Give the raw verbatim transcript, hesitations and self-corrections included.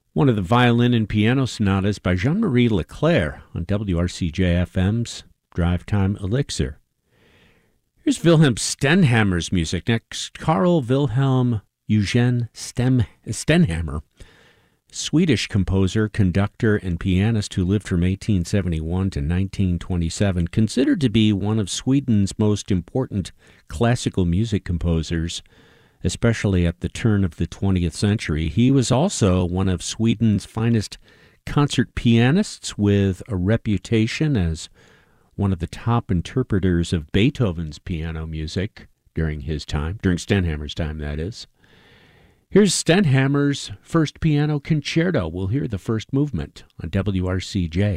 One of the violin and piano sonatas by Jean-Marie Leclerc on W R C J F M's Drive Time Elixir. Here's Wilhelm Stenhammer's music. Next, Carl Wilhelm Eugen Stem, Stenhammer, Swedish composer, conductor, and pianist who lived from eighteen seventy-one to nineteen twenty-seven, considered to be one of Sweden's most important classical music composers, especially at the turn of the twentieth century. He was also one of Sweden's finest concert pianists, with a reputation as one of the top interpreters of Beethoven's piano music during his time, during Stenhammer's time, that is. Here's Stenhammer's first piano concerto. We'll hear the first movement on W R C J.